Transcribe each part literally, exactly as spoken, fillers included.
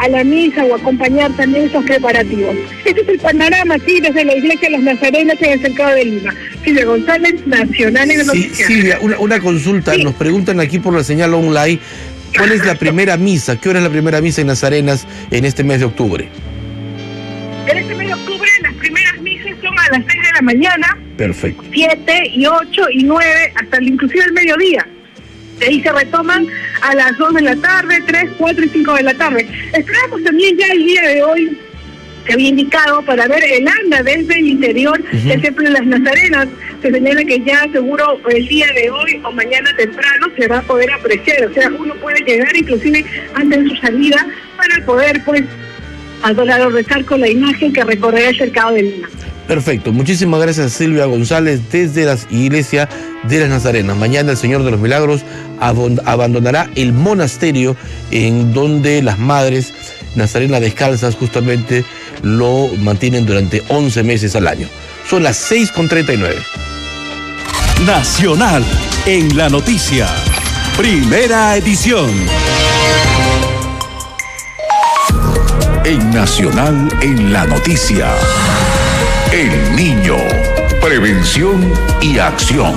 a la misa o acompañar también esos preparativos. Este es el panorama aquí desde la Iglesia de las Nazarenas en el Cercado de Lima. Silvia González, Nacional en el Sí, noticiario. Silvia, una, una consulta, sí. Nos preguntan aquí por la señal online, ¿cuál es la primera misa? ¿Qué hora es la primera misa en Nazarenas en este mes de octubre? En este mes de octubre las primeras misas son a las seis de la mañana. Perfecto. siete y ocho y nueve, hasta el, inclusive el mediodía. De ahí se retoman a las dos de la tarde, tres, cuatro y cinco de la tarde. Esperamos también ya el día de hoy, se había indicado, para ver el anda desde el interior uh-huh. del Templo de las Nazarenas. Se señala que ya seguro el día de hoy o mañana temprano se va a poder apreciar. O sea, uno puede llegar inclusive antes de su salida para poder, pues, adorar o rezar con la imagen que recorrerá el Cercado de Lima. Perfecto, muchísimas gracias Silvia González desde la Iglesia de las Nazarenas. Mañana el Señor de los Milagros abandonará el monasterio en donde las madres nazarenas descalzas justamente lo mantienen durante once meses al año. Son las seis con treinta y nueve. Nacional en la noticia. Primera edición. En Nacional en la noticia. El niño. Prevención y acción.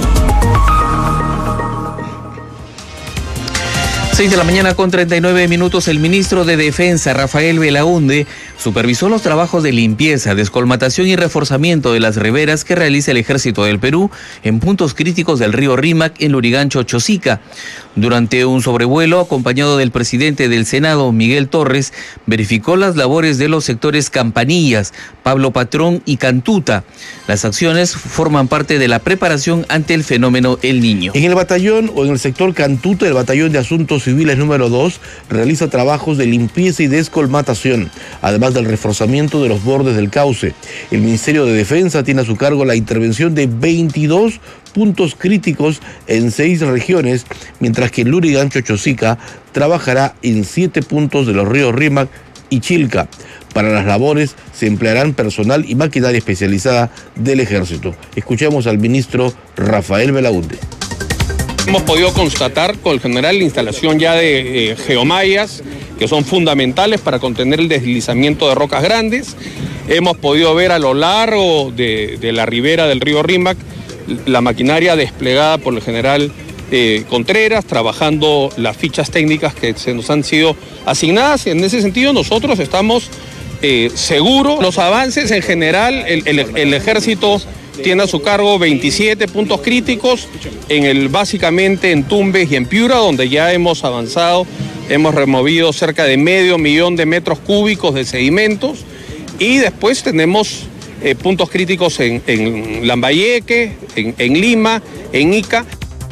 seis de la mañana con treinta y nueve minutos, el ministro de Defensa, Rafael Belaúnde, supervisó los trabajos de limpieza, descolmatación y reforzamiento de las riberas que realiza el Ejército del Perú en puntos críticos del río Rímac en Lurigancho, Chosica. Durante un sobrevuelo, acompañado del presidente del Senado, Miguel Torres, verificó las labores de los sectores Campanillas, Pablo Patrón y Cantuta. Las acciones forman parte de la preparación ante el fenómeno El Niño. En el batallón o en el sector Cantuta, el batallón de Asuntos Civiles número dos realiza trabajos de limpieza y descolmatación, además del reforzamiento de los bordes del cauce. El Ministerio de Defensa tiene a su cargo la intervención de veintidós puntos críticos en seis regiones, mientras que Lurigancho, Chosica trabajará en siete puntos de los ríos Rímac y Chilca. Para las labores se emplearán personal y maquinaria especializada del Ejército. Escuchemos al ministro Rafael Belaúnde. Hemos podido constatar con el general la instalación ya de eh, geomallas que son fundamentales para contener el deslizamiento de rocas grandes. Hemos podido ver a lo largo de, de la ribera del río Rímac la maquinaria desplegada por el general eh, Contreras, trabajando las fichas técnicas que se nos han sido asignadas. En ese sentido nosotros estamos eh, seguros. Los avances en general, el, el, el ejército tiene a su cargo veintisiete puntos críticos, en el, básicamente en Tumbes y en Piura, donde ya hemos avanzado, hemos removido cerca de medio millón de metros cúbicos de sedimentos, y después tenemos eh, puntos críticos en, en Lambayeque, en, en Lima, en Ica.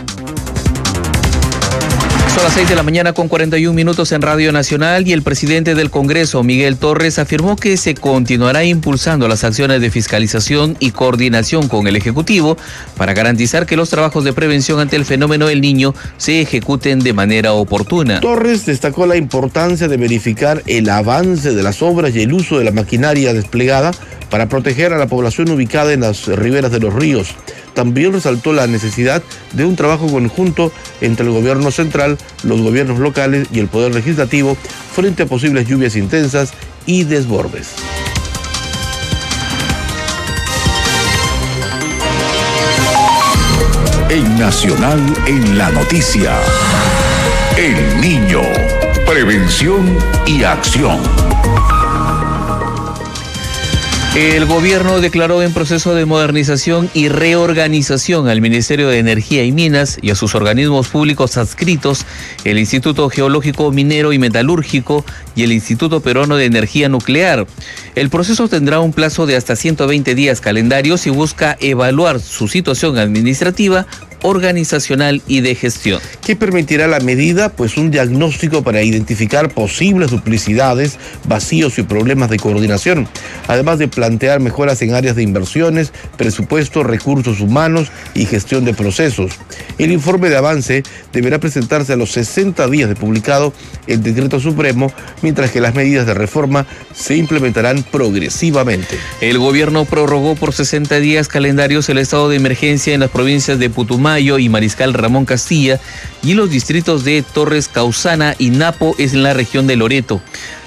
Son las seis de la mañana con cuarenta y un minutos en Radio Nacional, y el presidente del Congreso, Miguel Torres, afirmó que se continuará impulsando las acciones de fiscalización y coordinación con el Ejecutivo para garantizar que los trabajos de prevención ante el fenómeno del Niño se ejecuten de manera oportuna. Torres destacó la importancia de verificar el avance de las obras y el uso de la maquinaria desplegada para proteger a la población ubicada en las riberas de los ríos. También resaltó la necesidad de un trabajo conjunto entre el gobierno central, los gobiernos locales y el poder legislativo frente a posibles lluvias intensas y desbordes. En Nacional en la noticia, El Niño, prevención y acción. El gobierno declaró en proceso de modernización y reorganización al Ministerio de Energía y Minas y a sus organismos públicos adscritos, el Instituto Geológico Minero y Metalúrgico y el Instituto Peruano de Energía Nuclear. El proceso tendrá un plazo de hasta ciento veinte días calendarios y busca evaluar su situación administrativa, organizacional y de gestión. ¿Qué permitirá la medida? Pues un diagnóstico para identificar posibles duplicidades, vacíos y problemas de coordinación, además de plantear mejoras en áreas de inversiones, presupuesto, recursos humanos y gestión de procesos. El informe de avance deberá presentarse a los sesenta días de publicado el decreto supremo, mientras que las medidas de reforma se implementarán progresivamente. El gobierno prorrogó por sesenta días calendarios el estado de emergencia en las provincias de Putumayo y Mariscal Ramón Castilla y los distritos de Torres Causana y Napo es en la región de Loreto.